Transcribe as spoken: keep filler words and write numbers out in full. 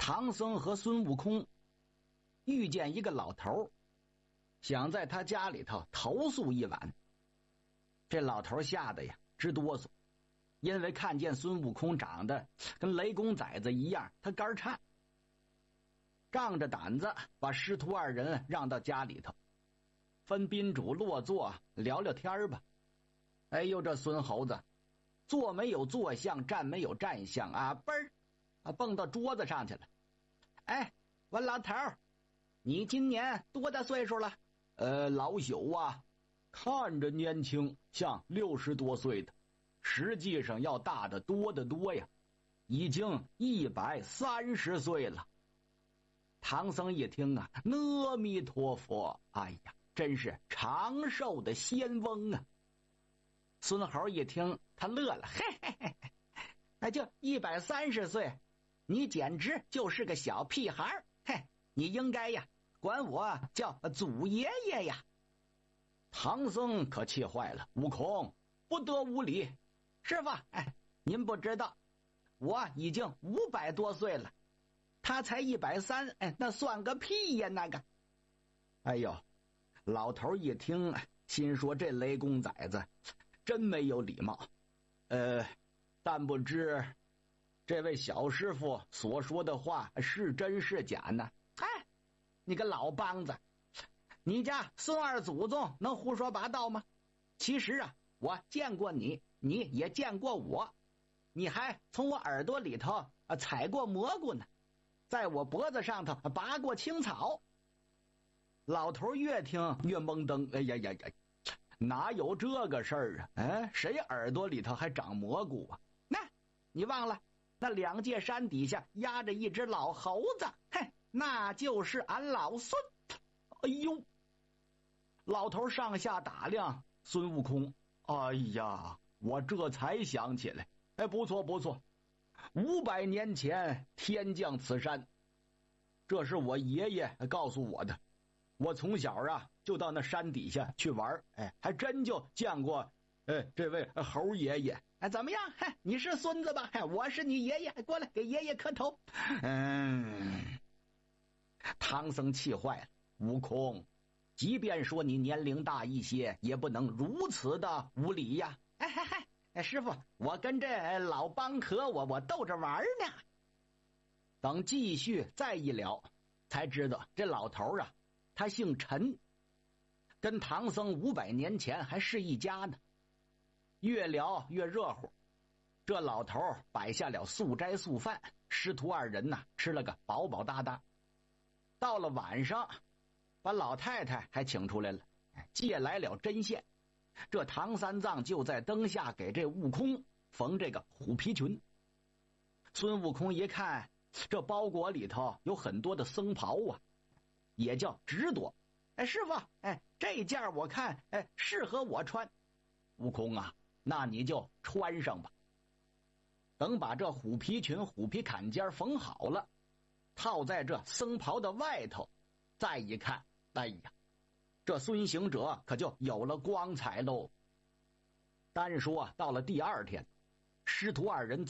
唐僧和孙悟空遇见一个老头，想在他家里头投宿一晚。这老头吓得呀直哆嗦，因为看见孙悟空长得跟雷公崽子一样，他肝颤。仗着胆子把师徒二人让到家里头，分宾主落座聊聊天吧。哎呦，这孙猴子坐没有坐相，站没有站相啊，嘣儿啊蹦到桌子上去了。哎，我老头儿，你今年多大岁数了？呃，老朽啊，看着年轻，像六十多岁的，实际上要大得多得多呀，已经一百三十岁了。唐僧一听啊，阿弥陀佛，哎呀，真是长寿的仙翁啊！孙猴一听，他乐了，嘿嘿嘿，那就一百三十岁，你简直就是个小屁孩，嘿，你应该呀，管我叫祖爷爷呀！唐僧可气坏了，悟空，不得无礼！师傅，哎，您不知道，我已经五百多岁了。他才一百三，哎，那算个屁呀！那个，哎呦，老头一听，心说这雷公崽子真没有礼貌。呃，但不知这位小师傅所说的话是真是假呢？哎，你个老梆子，你家孙二祖宗能胡说八道吗？其实啊，我见过你，你也见过我，你还从我耳朵里头啊采过蘑菇呢。在我脖子上头拔过青草。老头越听越懵登，哎呀呀呀，哪有这个事儿啊？哎，谁耳朵里头还长蘑菇啊？那你忘了，那两界山底下压着一只老猴子，嘿，那就是俺老孙。哎呦，老头上下打量孙悟空，哎呀，我这才想起来，哎，不错不错。五百年前天降此山，这是我爷爷告诉我的。我从小啊就到那山底下去玩，哎，还真就见过，哎，这位猴爷爷。哎，怎么样？嘿，你是孙子吧？嘿，我是你爷爷，过来给爷爷磕头。嗯，唐僧气坏了，悟空，即便说你年龄大一些，也不能如此的无礼呀！哎嗨嗨。哎，师傅，我跟这老帮壳我我逗着玩呢。等继续再一聊，才知道这老头啊，他姓陈，跟唐僧五百年前还是一家呢。越聊越热乎，这老头摆下了素斋素饭，师徒二人呐吃了个饱饱哒哒。到了晚上，把老太太还请出来了，借来了针线。这唐三藏就在灯下给这悟空缝这个虎皮裙。孙悟空一看，这包裹里头有很多的僧袍啊，也叫直夺。哎，师傅，哎，这件我看，哎，适合我穿。悟空啊，那你就穿上吧。等把这虎皮裙、虎皮坎肩缝好了，套在这僧袍的外头，再一看，哎呀，这孙行者可就有了光彩喽。单说到了第二天，师徒二人